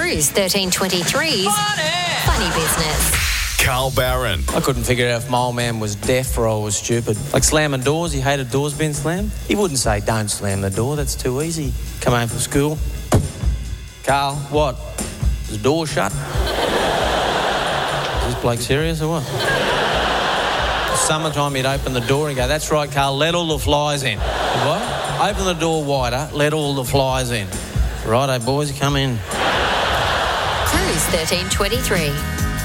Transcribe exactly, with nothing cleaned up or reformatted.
Cruise thirteen twenty-three's Funny, Funny Business. Carl Barron. I couldn't figure out if my old man was deaf or I was stupid. Like slamming doors, he hated doors being slammed. He wouldn't say, don't slam the door, that's too easy. Come home from school. Carl, what? Is the door shut? Is this bloke serious or what? Summertime, he'd open the door and go, that's right, Carl, let all the flies in. What? Open the door wider, let all the flies in. Righto, boys, come in. Cruise thirteen twenty-three.